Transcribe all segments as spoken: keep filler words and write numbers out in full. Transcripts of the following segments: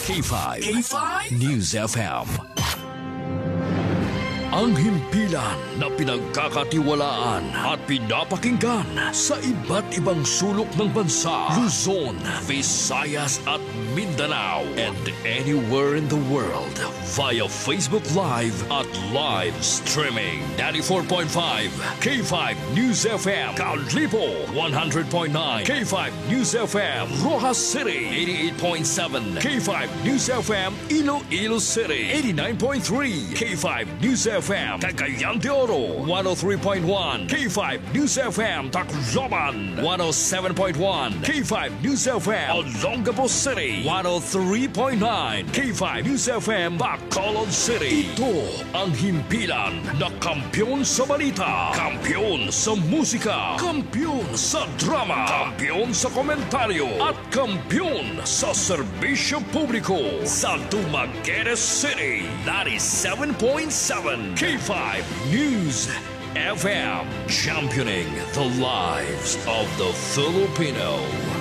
K five. K five News F M. Ang himpilan na pinagkakatiwalaan at pinapakinggan sa iba't ibang sulok ng bansa, Luzon, Visayas at Mindanao, and anywhere in the world via Facebook Live at live streaming. ninety-four point five K five News F M, Kalipo, one hundred point nine K five News F M, Rojas City, eighty-eight point seven K five News F M, Iloilo City, eighty-nine point three K five News F M, Cagayan de Oro, one oh three point one K five News F M, Tacloban, one oh seven point one K five News F M, Olongapo City, one oh three point nine K five News F M, Bacolod City. Ito ang himpilan na kampyon sa balita, kampyon sa musika, kampyon sa drama, kampyon sa komentaryo, at kampyon sa serbisyo publiko sa Dumaguete City, ninety-seven point seven K five News F M, championing the lives of the Filipino.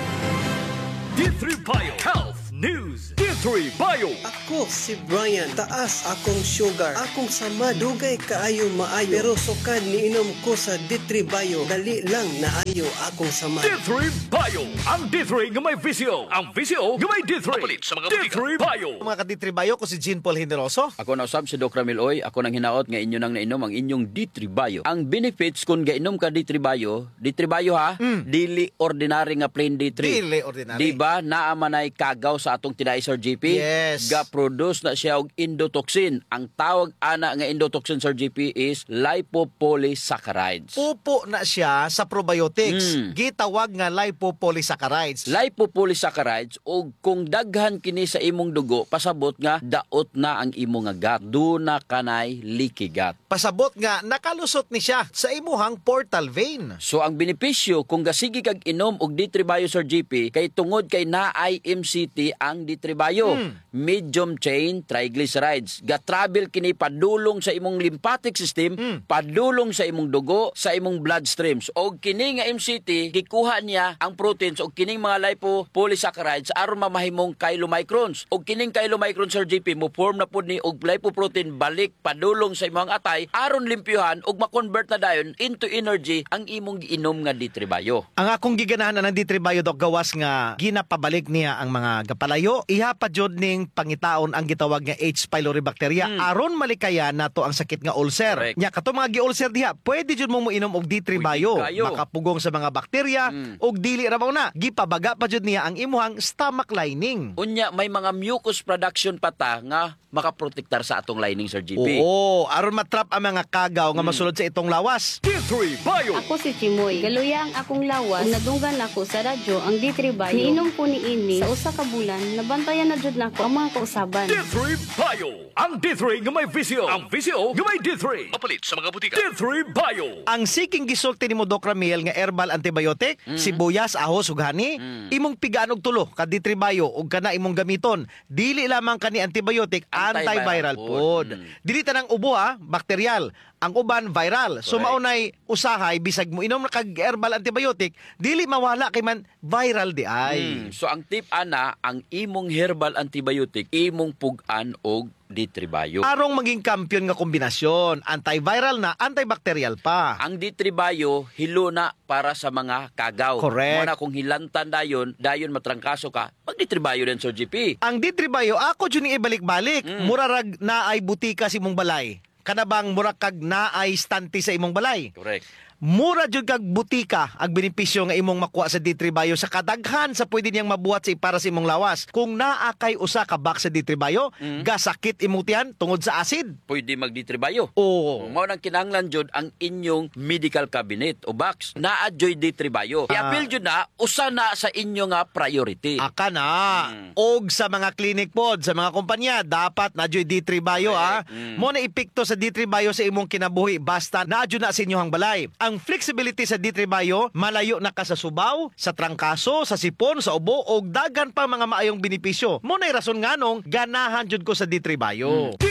D three Bio Health News. D three Bio. Ako si Brian, taas akong sugar, akong sama, dugay kaayo maayo, pero sukad ni inom ko sa D three Bio, dali lang naayo akong sama. D three Bio, ang D three nga may visyo, ang visyo nga may D three. Papalit sa mga D three Bio. Mga ka-D three Bio, ko si Jean Paul Generoso. Ako na usab si Doc Ramil Oy, ako nang hinaot nga inyo nang nainom ang inyong D three Bio. Ang benefits kung gainom ka D three Bio, D three Bio ha, mm. dili ordinary nga plain D three. Dili ordinary. Diba, naamanay kagaw sa atong tinay Sir G P? Yes. Ga-produce na siya og endotoxin. Ang tawag ana nga endotoxin Sir G P is lipopolysaccharides. Pupo na siya sa probiotics. Mm. Gitawag nga lipopolysaccharides. Lipopolysaccharides og kung daghan kini sa imong dugo, pasabot nga daot na ang imong nga gut. Duna kanay leaky gut. Pasabot nga nakalusot ni siya sa imuhang portal vein. So ang benepisyo kung gasigi kag inom og D three Bio Sir G P kay tungod kay naay M C T ang D three Bio, mm. medium chain triglycerides. Ga-travel kini padulong sa imong lymphatic system, mm. padulong sa imong dugo, sa imong bloodstreams. Og kini nga M C T gikuha niya ang proteins og kining mga lipopolysaccharides aron mamahimong chylomicrons. Og kining chylomicrons Sir G P mo form na pud ni og lipoprotein balik padulong sa imong atay aron limpyuhan og ma-convert na dayon into energy ang imong giinom nga D three Bio. Ang akong giganahan ng D three Bio Doc gawas nga ginapabalik niya ang mga gapalayo, iha pa jud ning pangitaon ang gitawag nga H. pylori bacteria hmm. aron malikayan nato ang sakit nga ulcer. Correct. Nya kato mga gi-ulcer diha, pwede jud mo moinom og D three Bio, makapugong sa mga bakterya hmm. og dili ra na gipabaga pa jud niya ang imuhang stomach lining. Unya may mga mucus production pata nga makaprotektar sa atong lining Sir G P. Oo, aron matrap ang mga kagaw nga masulod sa itong lawas. D three Bio. Ako si Chimoy. Galuya ang akong lawas. Kung nadunggan ako sa radyo ang D three Bio, niinom ko ni ini sa usa ka bulan, nabantayan na jud nako ang mga kausaban. D three Bio. Ang D three nga may visyo, ang visyo nga may D three. Papalit sa mga butika. D three Bio. Ang seeking gisulti nimo Doc Ramil nga herbal antibiotic, mm. sibuyas, ahos ug hani, mm. imong pigaan og tulo ka D three Bio ug kana imong gamiton. Dili lamang kani antibiotic, antiviral pod. Mm. Dili tanang ubo ha, bakteryal. Ang uban viral. So right. Maunay usahay bisag mo inom na kag herbal antibiotic, dili mawala kay man viral di ay. Mm. So ang tip ana, ang imong herbal antibiotic imong pugan og D three Bio. Arong maging kampiyon nga kombinasyon, antiviral na, antibacterial pa. Ang D three Bio hilo na para sa mga kagaw. Correct. Muna kung hilantan dayon, dayon matrangkaso ka, mag D three Bio din Sir G P. Ang D three Bio ako jud ning ibalik-balik, mm. murarag na ay butika sa imong balay. Kanabang mura kag naay stante sa imong balay. Correct. Mura jud kag butika ang benepisyo nga imong makuha sa D three Bio sa kadaghan sa pwede niyang mabuhat sa para sa imong lawas. Kung naa kay usa ka box sa D three Bio, mm. gasakit imong tiyan tungod sa acid, pwede mag D three Bio. Oo. Mao nang kinahanglan jud ang inyong medical cabinet o box. Naa joy D three Bio. Ah. I-appeal jud na usa na sa inyo nga priority. Aka na. Mm. Og sa mga clinic pod, sa mga kumpanya, dapat na joy D three Bio ah. Mm. Mo na epekto sa D three Bio sa imong kinabuhi basta na jud na sa inyong balay. Ang flexibility sa D three Bio, malayo na ka sa subaw, sa trangkaso, sa sipon, sa ubo, o dagan pa mga maayong benepisyo. Mo na'y rason nga nung ganahan jud ko sa D three Bio. D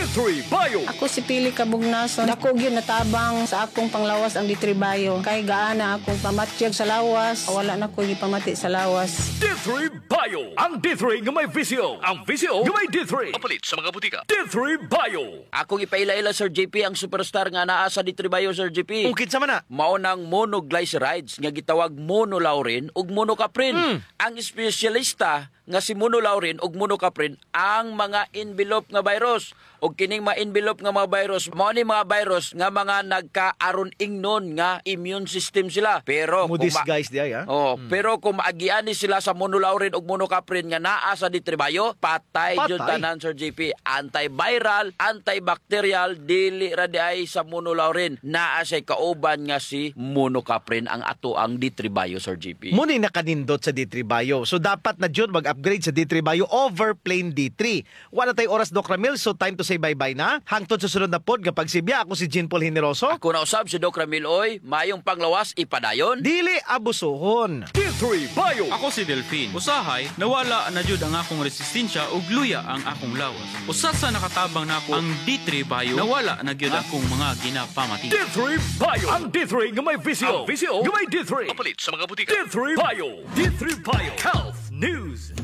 D three Bio. Ako si Pili Kabugnason. Dako gyud natabang sa akong panglawas ang Ditribayo. Kay gaana akong pamatyag sa lawas. Wala na ko gipamati sa lawas. D three Bio. Ang D three nga may visio. Ang visio nga may D three. Papalit sa mga butika. D three Bio. Akong ipaila-ila, Sir J P, ang superstar nga naa sa Ditribayo, Sir J P. Ukit sa mana. Mao nang monoglycerides nga gitawag monolaurin ug monocaprin. Mm. Ang espesyalista nga si monolaurin ug monocaprin ang mga envelope nga virus. Og kining mga envelope nga mga virus, mao ni mga virus nga mga nagkaaron ingnon nga immune system sila. Pero Mo kung ma- disguise di ay ha. Oh, pero kung maagiani sila sa monolaurin ug monocaprin nga naa sa Ditribayo, patay Patay. jud tanan, Sir J P. Antiviral, antibacterial, dili ra di ay sa monolaurin. Naa siya kauban nga si monocaprin ang ato ang Ditribayo, Sir J P. Muni nakanindot sa D three Bio. So dapat na jud mag-upgrade sa D three Bio over plain D three. Wala tay oras Doc Ramil, so time to say bye-bye na. Hangtod sa sunod na pod kapag sibya ako si Jean Paul Generoso. Ako na usab si Doc Ramil Oy, mayong panglawas ipadayon. Dili abusohon. D three Bio. Ako si Delphine. Usahay, nawala na jud ang akong resistensya ug luya ang akong lawas. Usa sa nakatabang nako ang D three Bio, nawala na gyud akong mga ginapamati. D three Bio. Ang D three nga may visio. Ang visio nga may D three. Papalit sa mga butika. D three Bio. D three Bio. Health News.